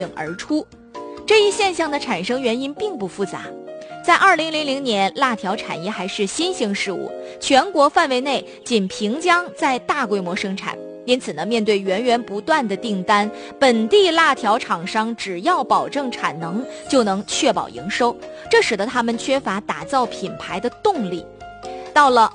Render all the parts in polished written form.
而出。这一现象的产生原因并不复杂，在2000年，辣条产业还是新兴事物，全国范围内仅平江在大规模生产。因此呢，面对源源不断的订单，本地辣条厂商只要保证产能，就能确保营收，这使得他们缺乏打造品牌的动力。到了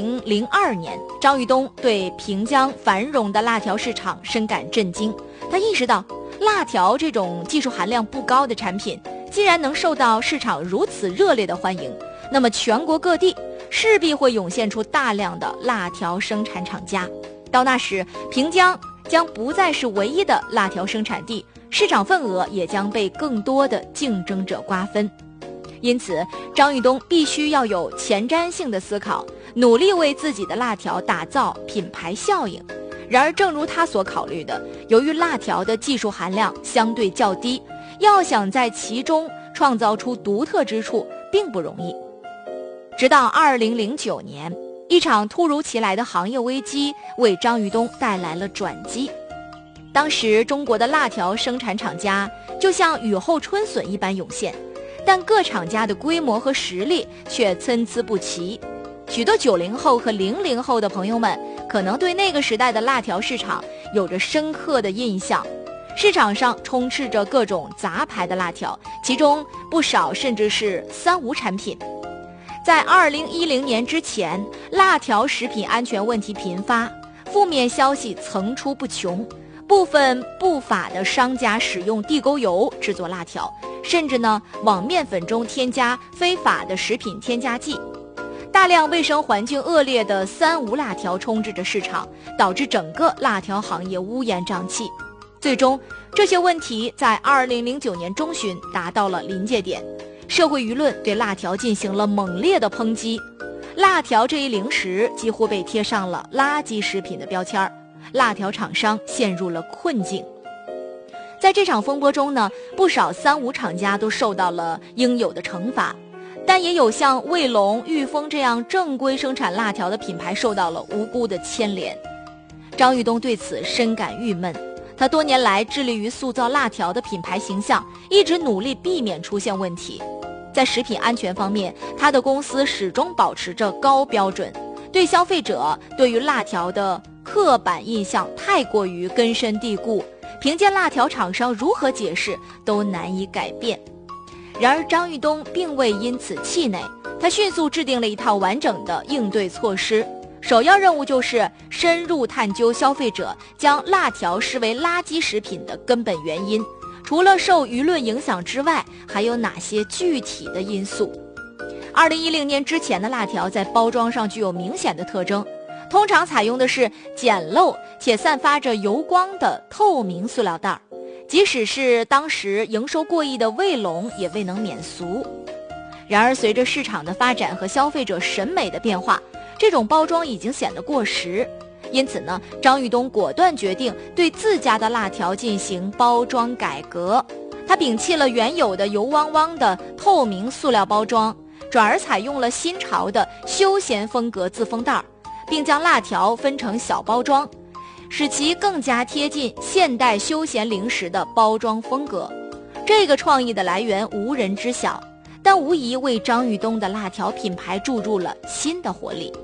2002年，张玉东对平江繁荣的辣条市场深感震惊，他意识到辣条这种技术含量不高的产品，既然能受到市场如此热烈的欢迎，那么全国各地势必会涌现出大量的辣条生产厂家。到那时，平江将不再是唯一的辣条生产地，市场份额也将被更多的竞争者瓜分。因此，张玉东必须要有前瞻性的思考，努力为自己的辣条打造品牌效应。然而，正如他所考虑的，由于辣条的技术含量相对较低，要想在其中创造出独特之处并不容易。直到2009年，一场突如其来的行业危机为张玉东带来了转机。当时中国的辣条生产厂家就像雨后春笋一般涌现，但各厂家的规模和实力却参差不齐。许多90后和00后的朋友们可能对那个时代的辣条市场有着深刻的印象，市场上充斥着各种杂牌的辣条，其中不少甚至是3无产品。在2010年之前，辣条食品安全问题频发，负面消息层出不穷，部分不法的商家使用地沟油制作辣条，甚至呢往面粉中添加非法的食品添加剂。大量卫生环境恶劣的3无辣条充斥着市场，导致整个辣条行业乌烟瘴气。最终，这些问题在2009年中旬达到了临界点，社会舆论对辣条进行了猛烈的抨击，辣条这一零食几乎被贴上了垃圾食品的标签，辣条厂商陷入了困境。在这场风波中呢，不少3无厂家都受到了应有的惩罚，但也有像卫龙、裕丰这样正规生产辣条的品牌受到了无辜的牵连。张玉东对此深感郁闷，他多年来致力于塑造辣条的品牌形象，一直努力避免出现问题。在食品安全方面，他的公司始终保持着高标准，对消费者对于辣条的刻板印象太过于根深蒂固，凭借辣条厂商如何解释都难以改变。然而张玉东并未因此气馁，他迅速制定了一套完整的应对措施，首要任务就是深入探究消费者将辣条视为垃圾食品的根本原因，除了受舆论影响之外，还有哪些具体的因素。2010年之前的辣条在包装上具有明显的特征，通常采用的是简陋且散发着油光的透明塑料袋，即使是当时营收过亿的卫龙也未能免俗。然而随着市场的发展和消费者审美的变化，这种包装已经显得过时，因此呢，张玉东果断决定对自家的辣条进行包装改革。他摒弃了原有的油汪汪的透明塑料包装，转而采用了新潮的休闲风格自封袋，并将辣条分成小包装，使其更加贴近现代休闲零食的包装风格。这个创意的来源无人知晓，但无疑为张玉东的辣条品牌注入了新的活力。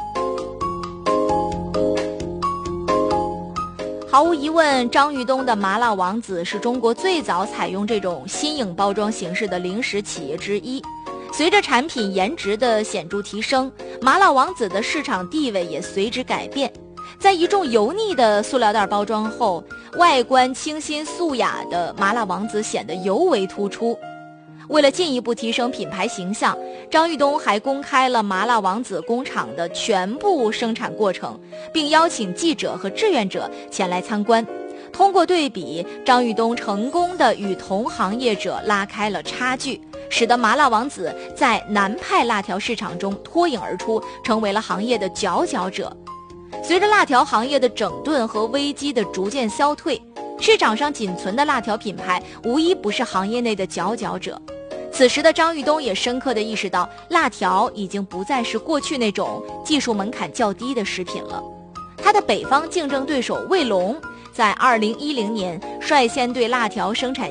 毫无疑问，张玉东的麻辣王子是中国最早采用这种新颖包装形式的零食企业之一。随着产品颜值的显著提升，麻辣王子的市场地位也随之改变。在一众油腻的塑料袋包装后，外观清新素雅的麻辣王子显得尤为突出。为了进一步提升品牌形象，张玉东还公开了麻辣王子工厂的全部生产过程，并邀请记者和志愿者前来参观。通过对比，张玉东成功地与同行业者拉开了差距，使得麻辣王子在南派辣条市场中脱颖而出，成为了行业的佼佼者。随着辣条行业的整顿和危机的逐渐消退，市场上仅存的辣条品牌无一不是行业内的佼佼者。此时的张玉东也深刻地意识到，辣条已经不再是过去那种技术门槛较低的食品了。他的北方竞争对手卫龙在2010年率先对辣条生产